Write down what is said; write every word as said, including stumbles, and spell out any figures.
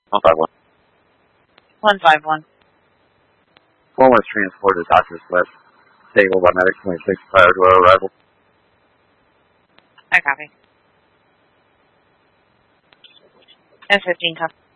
one five one. one five one. One was transported to Doctor's West. Stable by Medic twenty-six prior to our arrival. I copy. F fifteen copy.